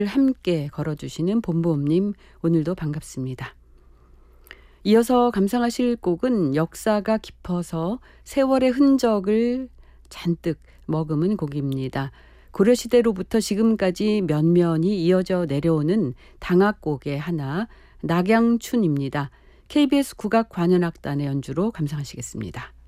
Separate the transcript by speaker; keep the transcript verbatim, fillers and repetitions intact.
Speaker 1: 함께 걸어주시는 봄봄님, 오늘도 반갑습니다. 이어서 감상하실 곡은 역사가 깊어서 세월의 흔적을 잔뜩 머금은 곡입니다. 고려시대로부터 지금까지 면면이 이어져 내려오는 당악곡의 하나, 낙양춘입니다. 케이비에스 국악관현악단의 연주로 감상하시겠습니다.